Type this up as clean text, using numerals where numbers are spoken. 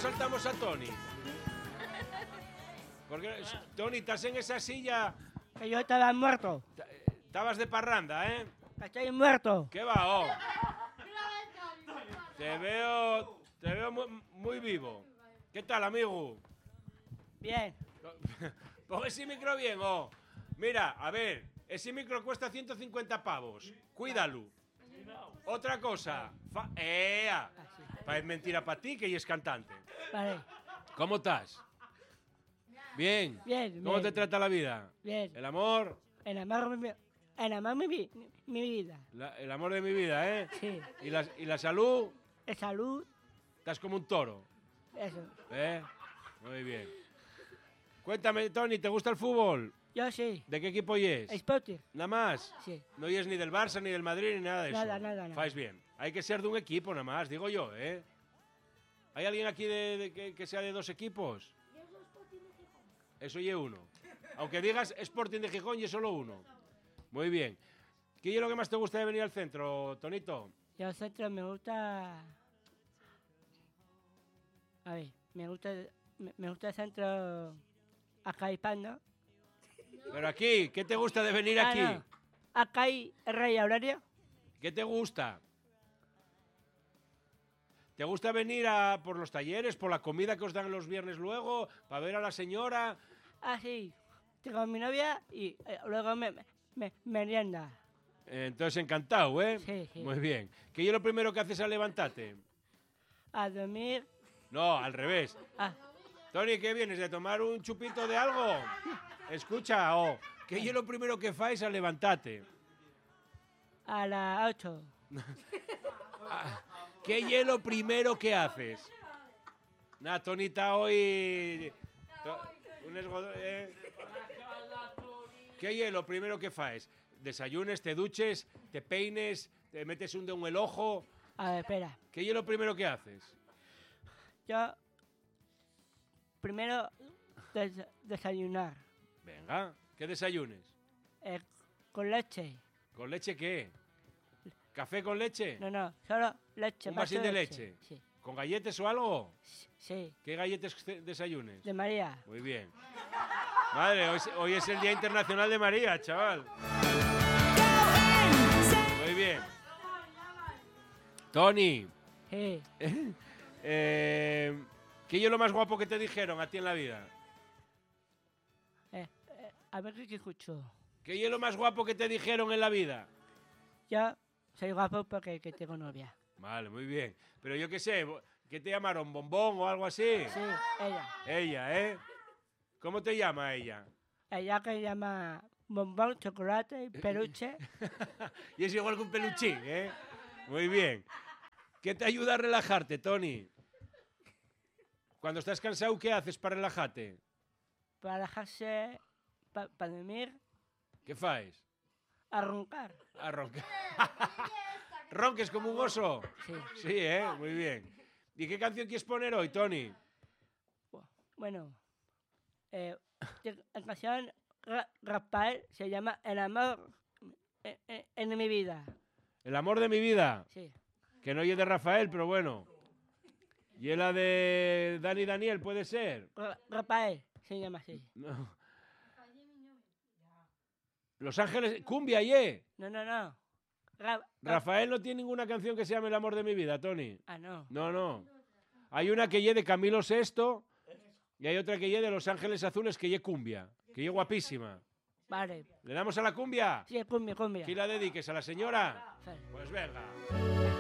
saltamos a Tony? Porque, Tony, estás en esa silla... Que yo estaba muerto. Estabas de parranda, ¿eh? Estoy muerto. ¿Qué va, oh? Te veo muy vivo. ¿Qué tal, amigo? Bien. Pon ese micro bien, oh. Mira, a ver, ese micro cuesta 150 pavos. Cuídalo. Otra cosa. Es mentira para ti que ella es cantante. Vale. ¿Cómo estás? Bien. Bien. ¿Cómo te trata la vida? Bien. El amor. Enamorarme mi vida. El amor de mi vida, ¿eh? Sí. ¿Y la salud? De salud. Estás como un toro. Eso. ¿Eh? Muy bien. Cuéntame, Tony, ¿te gusta el fútbol? Yo sí. ¿De qué equipo es? Sporting. ¿Nada más? Sí. No es ni del Barça, ni del Madrid, ni nada de eso. Nada. Fais bien. Hay que ser de un equipo nada más, digo yo, ¿eh? ¿Hay alguien aquí que sea de dos equipos? Eso y uno. Aunque digas Sporting de Gijón y es solo uno. Muy bien. ¿Qué es lo que más te gusta de venir al centro, Tonito? Yo al centro me gusta... A ver, me gusta el centro acá hay pan, ¿no? Pero aquí, ¿qué te gusta de venir aquí? No. Acá hay el Rey Aurelio. ¿Qué te gusta? ¿Te gusta venir por los talleres, por la comida que os dan los viernes luego, para ver a la señora? Ah, sí. Tengo a mi novia y luego me merienda. Entonces encantado, ¿eh? Sí. Muy bien. ¿Qué es lo primero que haces al levantarte? A dormir. No, al revés. Ah. Tony, ¿qué vienes? ¿De tomar un chupito de algo? Escucha, ¿qué es lo primero que fais al levantarte? A las 8. ¿Qué es lo primero que haces? Nada, Tony está hoy... ¿Qué es lo primero que faes? ¿Desayunes, te duches, te peines, te metes un dedo en el ojo? A ver, espera. ¿Qué es lo primero que haces? Yo primero desayunar. Venga, ¿qué desayunes? Con leche. ¿Con leche qué? ¿Café con leche? No, solo leche. ¿Un vasín de leche? Sí. ¿Con galletas o algo? Sí. ¿Qué galletas desayunes? De María. Muy bien. Madre, hoy es el Día Internacional de María, chaval. Muy bien. Tony. Sí. ¿Qué es lo más guapo que te dijeron a ti en la vida? A ver qué escucho. ¿Qué es lo más guapo que te dijeron en la vida? Yo soy guapo porque tengo novia. Vale, muy bien. Pero yo qué sé, ¿qué te llamaron? ¿Bombón o algo así? Sí, ella. Ella, ¿eh? ¿Cómo te llama ella? Ella que llama bombón, chocolate y peluche. Y es igual que un peluchín, ¿eh? Muy bien. ¿Qué te ayuda a relajarte, Tony? Cuando estás cansado, ¿qué haces para relajarte? Para relajarse, para dormir. ¿Qué faes? A roncar. A roncar. ¿Ronques como un oso? Sí. Sí, ¿eh? Muy bien. ¿Y qué canción quieres poner hoy, Tony? Bueno, la canción Rafael se llama El amor en mi vida. El amor de mi vida. Sí. Que no es de Rafael, pero bueno. ¿Y es la de Dani Daniel, puede ser? Rafael se llama así. No. Los Ángeles... Cumbia, ¿eh? No. Rafael no tiene ninguna canción que se llame El amor de mi vida, Tony. Ah, no. No. Hay una que de Camilo VI y hay otra que de Los Ángeles Azules que cumbia, que guapísima. Vale. ¿Le damos a la cumbia? Sí, cumbia. ¿Quién la dediques? ¿A la señora? Sí. Pues venga.